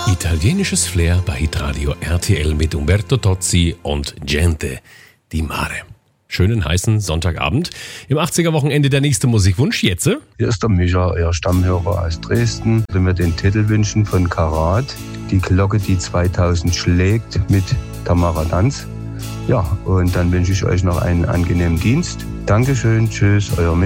Italienisches Flair bei Hitradio RTL mit Umberto Tozzi und Gente di Mare. Schönen heißen Sonntagabend. Im 80er-Wochenende der nächste Musikwunsch jetzt. Hier ist der Micha, euer Stammhörer aus Dresden. Ich will mir den Titel wünschen von Karat. Die Glocke, die 2000 schlägt mit Tamara Danz. Ja, und dann wünsche ich euch noch einen angenehmen Dienst. Dankeschön, tschüss, euer Micha.